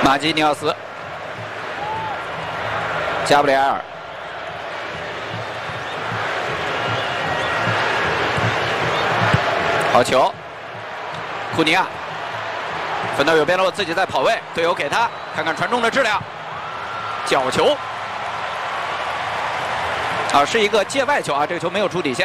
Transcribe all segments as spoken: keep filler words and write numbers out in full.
马基尼奥斯，加布里埃尔，好球，库尼亚，分到右边路，自己在跑位，队友给他，看看传中的质量，角球，啊，是一个界外球啊，这个球没有出底线。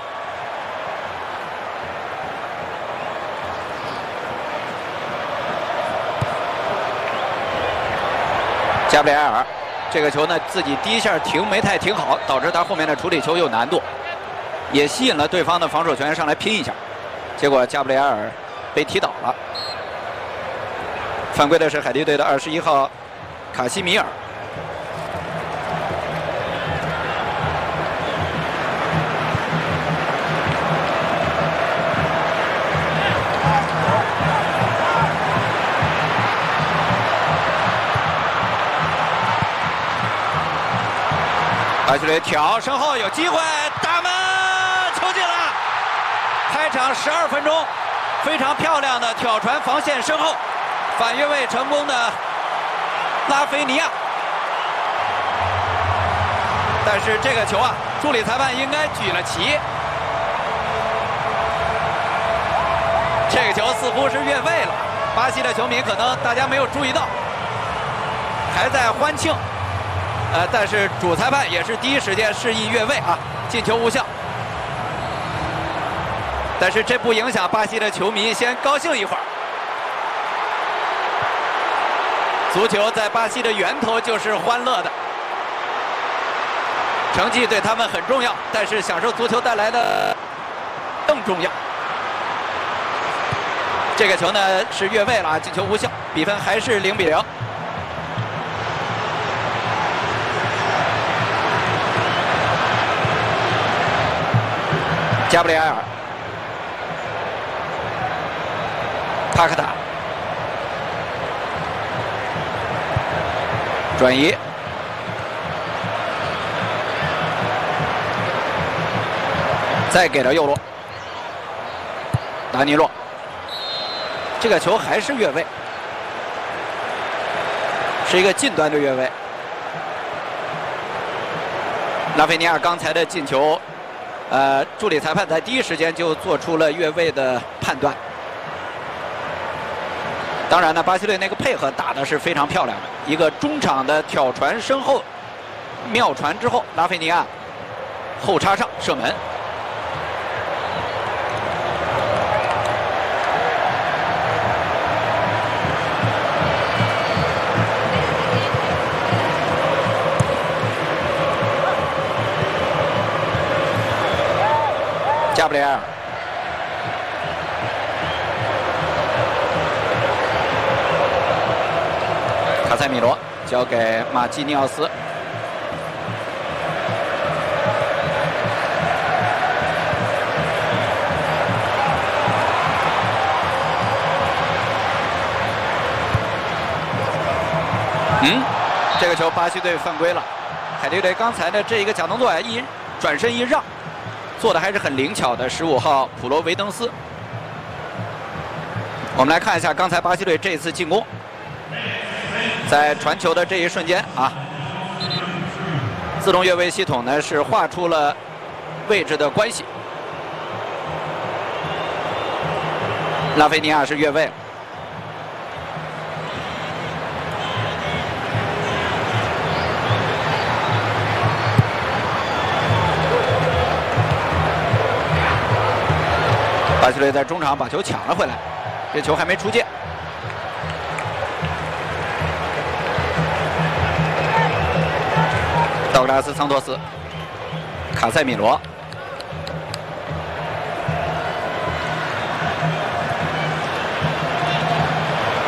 加布里埃尔，这个球呢自己第一下停没太停好，导致他后面的处理球有难度，也吸引了对方的防守球员上来拼一下，结果加布里埃尔被踢倒了。犯规的是海地队的二十一号卡西米尔。巴西队挑身后有机会，大门球进了！开场十二分钟，非常漂亮的挑传防线身后，反越位成功的拉菲尼亚。但是这个球啊，助理裁判应该举了旗。这个球似乎是越位了，巴西的球迷可能大家没有注意到，还在欢庆。 呃，但是主裁判也是第一时间示意越位啊，进球无效。但是这不影响巴西的球迷先高兴一会儿。足球在巴西的源头就是欢乐的，成绩对他们很重要，但是享受足球带来的更重要。这个球呢是越位了啊，进球无效，比分还是零比零。 加布里埃尔，帕克塔，转移，再给到右路，达尼洛，这个球还是越位，是一个近端的越位。拉菲尼亚刚才的进球。 呃，助理裁判在第一时间就做出了越位的判断。当然呢，巴西队那个配合打的是非常漂亮的，一个中场的挑传身后妙传之后，拉菲尼亚后插上射门。加布里埃尔，卡塞米罗交给马基尼奥斯，嗯，这个球巴西队犯规了，海地队刚才的这一个假动作啊，一转身一让。 做的还是很灵巧的，十五号普罗维登斯。我们来看一下刚才巴西队这一次进攻，在传球的这一瞬间啊，自动越位系统呢是画出了位置的关系。拉菲尼亚是越位了。 巴西队在中场把球抢了回来，这球还没出界。道格拉斯·桑托斯，卡塞米罗，